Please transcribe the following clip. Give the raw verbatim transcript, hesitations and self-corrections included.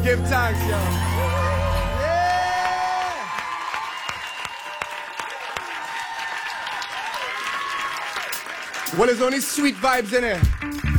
Give thanks, yo. Well, there's only sweet vibes in here.